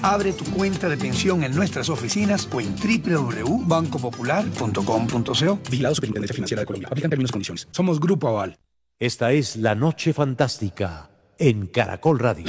Abre tu cuenta de pensión en nuestras oficinas o en www.bancopopular.com.co. Vigilado Superintendencia Financiera de Colombia. Aplican términos y condiciones. Somos Grupo Aval. Esta es La Noche Fantástica en Caracol Radio.